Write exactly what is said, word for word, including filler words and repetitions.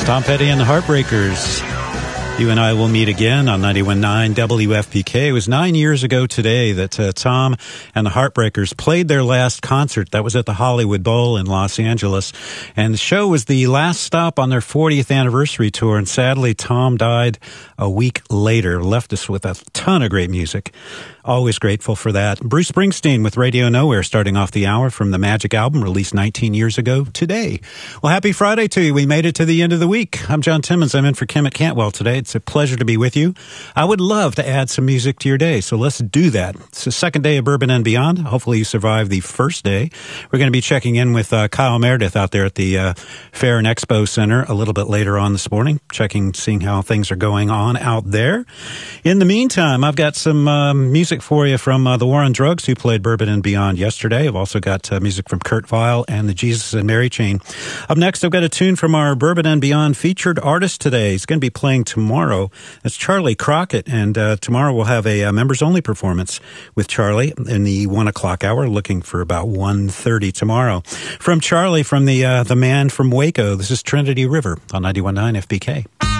Tom Petty and the Heartbreakers. You and I will meet again on ninety-one point nine W F P K. It was nine years ago today that uh, Tom and the Heartbreakers played their last concert. That was at the Hollywood Bowl in Los Angeles. And the show was the last stop on their fortieth anniversary tour. And sadly, Tom died a week later, left us with a ton of great music. Always grateful for that. Bruce Springsteen with Radio Nowhere starting off the hour from the Magic album released nineteen years ago today. Well, happy Friday to you. We made it to the end of the week. I'm John Timmons. I'm in for Kim at Cantwell today. It's a pleasure to be with you. I would love to add some music to your day, so let's do that. It's the second day of Bourbon and Beyond. Hopefully you survived the first day. We're going to be checking in with uh, Kyle Meredith out there at the uh, Fair and Expo Center a little bit later on this morning, checking, seeing how things are going on out there. In the meantime, I've got some um, music for you from uh, the War on Drugs, who played Bourbon and Beyond yesterday. I've also got uh, music from Kurt Vile and the Jesus and Mary Chain. Up next, I've got a tune from our Bourbon and Beyond featured artist today. He's going to be playing tomorrow. It's Charlie Crockett, and uh, tomorrow we'll have a uh, members-only performance with Charlie in the one o'clock hour, looking for about one thirty tomorrow. From Charlie, from the uh, the man from Waco, this is Trinity River on ninety-one point nine F B K.